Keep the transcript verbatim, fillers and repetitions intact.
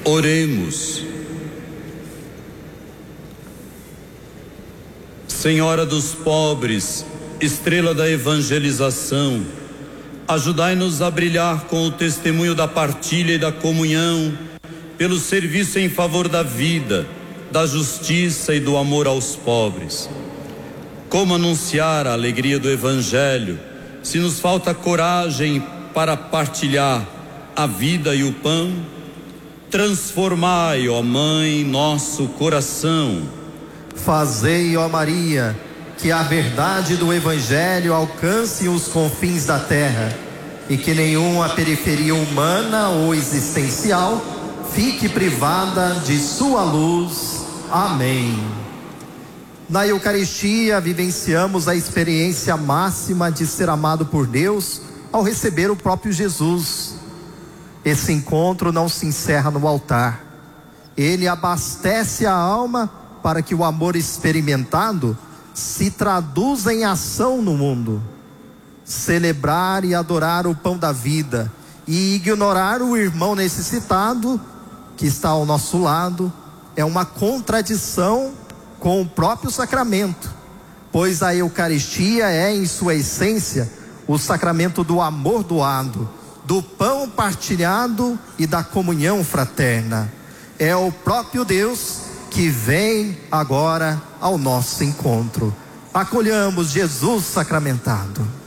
Oremos. Senhora dos pobres, estrela da evangelização, ajudai-nos a brilhar com o testemunho da partilha e da comunhão, pelo serviço em favor da vida, da justiça e do amor aos pobres. Como anunciar a alegria do Evangelho, se nos falta coragem para partilhar a vida e o pão? Transformai, ó Mãe, nosso coração. Fazei, ó Maria, que a verdade do Evangelho alcance os confins da terra e que nenhuma periferia humana ou existencial fique privada de sua luz. Amém. Na Eucaristia vivenciamos a experiência máxima de ser amado por Deus ao receber o próprio Jesus. Esse encontro não se encerra no altar. Ele abastece a alma para que o amor experimentado se traduza em ação no mundo. Celebrar e adorar o pão da vida e ignorar o irmão necessitado que está ao nosso lado é uma contradição com o próprio sacramento, pois a Eucaristia é em sua essência o sacramento do amor doado, do pão partilhado e da comunhão fraterna. É o próprio Deus que vem agora ao nosso encontro. Acolhamos Jesus sacramentado.